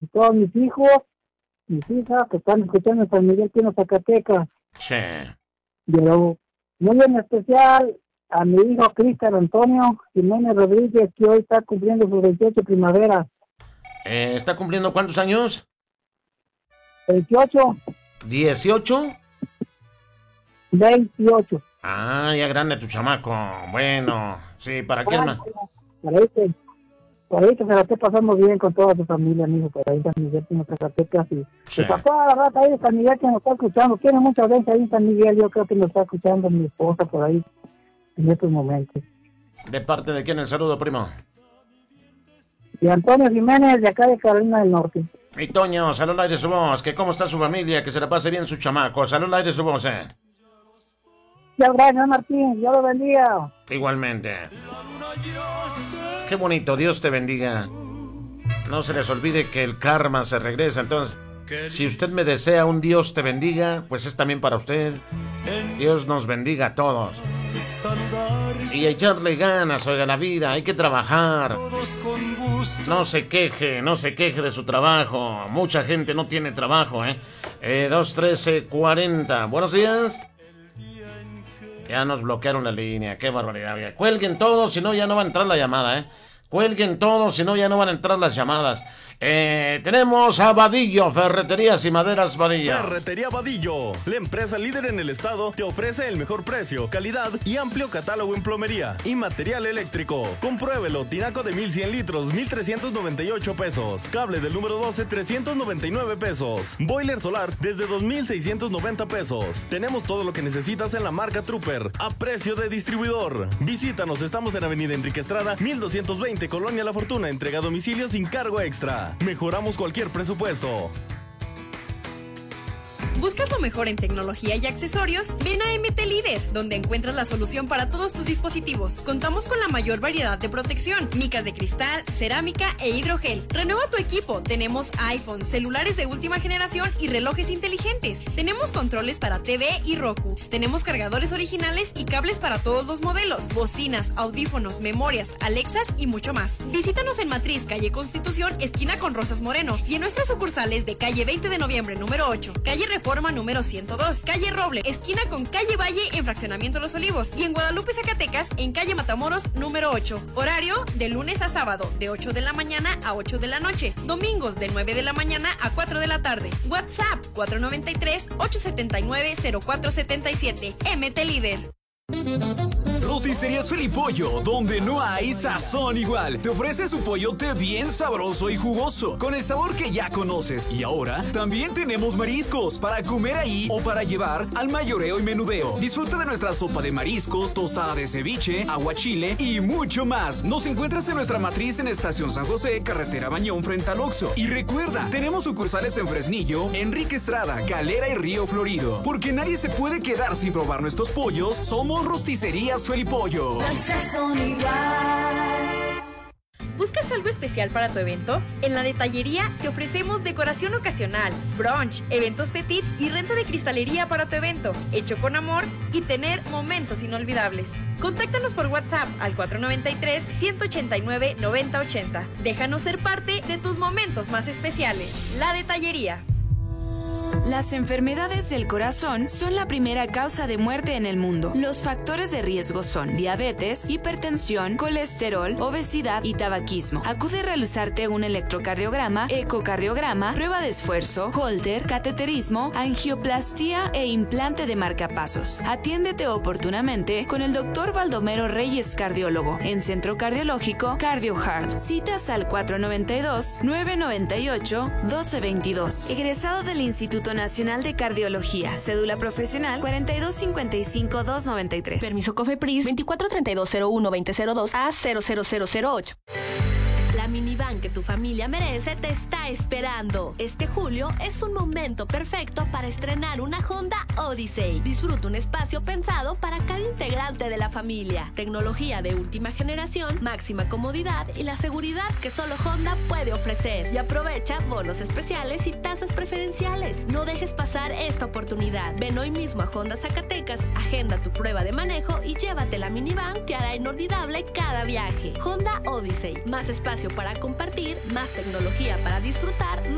todos mis hijas que están escuchando en San Miguel Pino, Zacatecas. Sí. Pero muy en especial a mi hijo Cristian Antonio Jiménez Rodríguez, que hoy está cumpliendo sus 28 primaveras. ¿Está cumpliendo cuántos años? 28. ¿18? 28. Ah, ya grande tu chamaco. Bueno, sí, ¿para qué más? Por ahí que se la esté pasando bien con toda su familia, amigo, por ahí en San Miguel, en Zacatecas, y Sí. para toda la rata ahí de San Miguel que nos está escuchando, tiene mucha gente ahí en San Miguel, yo creo que nos está escuchando mi esposa por ahí en estos momentos. ¿De parte de quién el saludo, primo? Y Antonio Jiménez, de acá de Carolina del Norte. Y Toño, salud al aire su voz, que cómo está su familia, que se la pase bien su chamaco, salud al aire su voz, Ya, gracias, Martín, Dios lo bendiga. Igualmente. Qué bonito, Dios te bendiga. No se les olvide que el karma se regresa, entonces, si usted me desea un Dios te bendiga, pues es también para usted. Dios nos bendiga a todos. Y echarle ganas, oiga, la vida, hay que trabajar. No se queje de su trabajo. Mucha gente no tiene trabajo, 213-40. Buenos días. Ya nos bloquearon la línea, qué barbaridad. Cuelguen todos, si no ya no va a entrar la llamada, Cuelguen todos, si no ya no van a entrar las llamadas. Tenemos a Vadillo, Ferreterías y Maderas Vadillo. Ferretería Vadillo, la empresa líder en el estado, te ofrece el mejor precio, calidad y amplio catálogo en plomería y material eléctrico. Compruébelo, tinaco de 1100 litros, 1,398 pesos. Cable del número 12, 399 pesos. Boiler solar desde 2,690 pesos. Tenemos todo lo que necesitas en la marca Trooper, a precio de distribuidor. Visítanos, estamos en Avenida Enrique Estrada, 1220, Colonia La Fortuna, entrega a domicilio sin cargo extra. Mejoramos cualquier presupuesto. ¿Buscas lo mejor en tecnología y accesorios? Ven a MT Líder, donde encuentras la solución para todos tus dispositivos. Contamos con la mayor variedad de protección, micas de cristal, cerámica e hidrogel. Renueva tu equipo. Tenemos iPhone, celulares de última generación y relojes inteligentes. Tenemos controles para TV y Roku. Tenemos cargadores originales y cables para todos los modelos, bocinas, audífonos, memorias, Alexas y mucho más. Visítanos en Matriz, calle Constitución, esquina con Rosas Moreno, y en nuestras sucursales de calle 20 de noviembre, número 8, calle Reforma número 102, calle Roble, esquina con calle Valle en Fraccionamiento Los Olivos, y en Guadalupe, Zacatecas, en calle Matamoros número 8. Horario de lunes a sábado, de 8 de la mañana a 8 de la noche. Domingos de 9 de la mañana a 4 de la tarde. WhatsApp 493-879-0477. MT Líder. Rosticerías Felipollo, donde no hay sazón igual. Te ofrece su pollote bien sabroso y jugoso, con el sabor que ya conoces. Y ahora también tenemos mariscos para comer ahí o para llevar al mayoreo y menudeo. Disfruta de nuestra sopa de mariscos, tostada de ceviche, aguachile y mucho más. Nos encuentras en nuestra matriz en Estación San José, Carretera Bañón, frente al Oxxo. Y recuerda, tenemos sucursales en Fresnillo, Enrique Estrada, Calera y Río Florido. Porque nadie se puede quedar sin probar nuestros pollos. Somos Rosticerías Felipollo. ¿Buscas algo especial para tu evento? En la detallería te ofrecemos decoración ocasional, brunch, eventos petit y renta de cristalería para tu evento, hecho con amor y tener momentos inolvidables. Contáctanos por WhatsApp al 493-189-9080. Déjanos ser parte de tus momentos más especiales. La detallería. Las enfermedades del corazón son la primera causa de muerte en el mundo. Los factores de riesgo son diabetes, hipertensión, colesterol, obesidad y tabaquismo. Acude a realizarte un electrocardiograma, ecocardiograma, prueba de esfuerzo, holter, cateterismo, angioplastía e implante de marcapasos. Atiéndete oportunamente con el Dr. Baldomero Reyes, cardiólogo, en Centro Cardiológico CardioHeart. Citas al 492-998-1222. Egresado del Instituto Nacional de Cardiología. Cédula profesional 4255-293. Permiso COFEPRIS 243201-2002 a 00008. La minivan que tu familia merece te está esperando. Este julio es un momento perfecto para estrenar una Honda Odyssey. Disfruta un espacio pensado para cada integrante de la familia. Tecnología de última generación, máxima comodidad y la seguridad que solo Honda puede ofrecer. Y aprovecha bonos especiales y tasas preferenciales. No dejes pasar esta oportunidad. Ven hoy mismo a Honda Zacatecas, agenda tu prueba de manejo y llévate la minivan que hará inolvidable cada viaje. Honda Odyssey, más espacio para compartir, más tecnología para disfrutar,